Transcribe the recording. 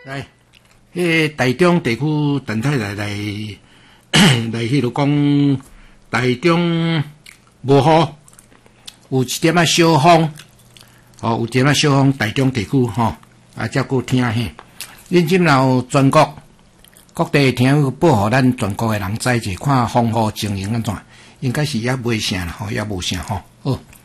来，台中地区陈太太来迄落讲，台中无雨，有一点仔小风，有一点仔小风，台中地区照顾听嘿。恁即有全国各地听报互咱全国诶人知者，看风雨情形安怎？应该是也袂啥啦，也无啥好。